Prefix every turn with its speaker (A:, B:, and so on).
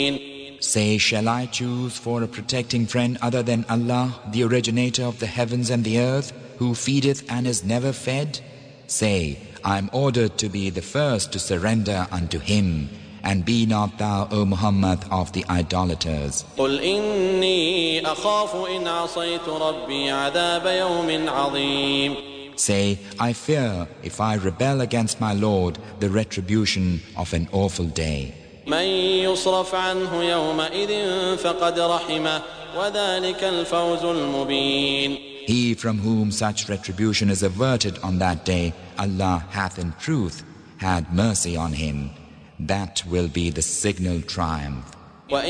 A: Say, shall I choose for a protecting friend other than Allah, the originator of the heavens and the earth, who feedeth and is never fed? Say, I am ordered to be the first to surrender unto Him, and be not thou, O Muhammad, of the idolaters.
B: قل إني أخاف إن عصيت ربي عذاب يوم عظيم.
A: Say, I fear, if I rebel against my Lord, the retribution of an awful day.
B: من يصرف عنه يومئذ فقد رحمه وذلك الفوز المبين.
A: He from whom such retribution is averted on that day, Allah hath in truth had mercy on him. That will be the signal triumph.